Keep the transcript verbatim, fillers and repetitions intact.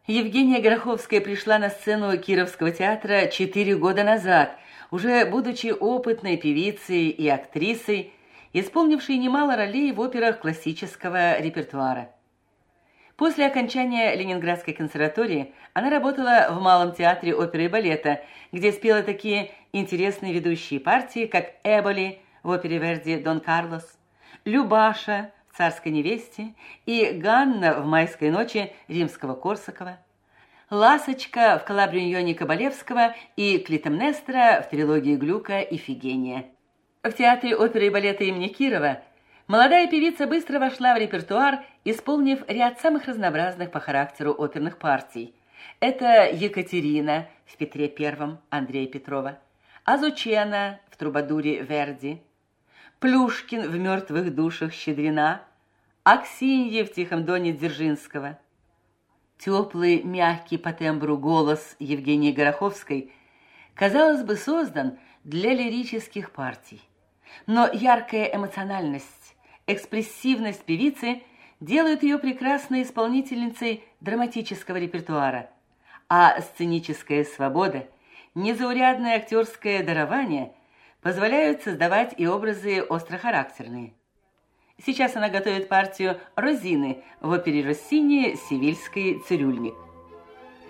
Евгения Гороховская пришла на сцену Кировского театра четыре года назад, уже будучи опытной певицей и актрисой, исполнившей немало ролей в операх классического репертуара. После окончания Ленинградской консерватории она работала в Малом театре оперы и балета, где спела такие интересные ведущие партии, как Эболи в опере Верди «Дон Карлос», Любаша в «Царской невесте» и Ганна в «Майской ночи» Римского-Корсакова, Ласочка в «Калабриньоне» Кабалевского и Клитемнестра в трилогии Глюка «Ифигения». В театре оперы и балета имени Кирова молодая певица быстро вошла в репертуар, исполнив ряд самых разнообразных по характеру оперных партий. Это Екатерина в «Петре Первом» Андрея Петрова, Азучена в «Трубадуре» Верди, Плюшкин в «Мертвых душах» Щедрина, Аксинья в «Тихом доне» Дзержинского. Теплый, мягкий по тембру голос Евгении Гороховской, казалось бы, создан для лирических партий. Но яркая эмоциональность, экспрессивность певицы делают ее прекрасной исполнительницей драматического репертуара, а сценическая свобода, незаурядное актерское дарование позволяют создавать и образы острохарактерные. Сейчас она готовит партию Розины в опере Россини «Севильский цирюльник».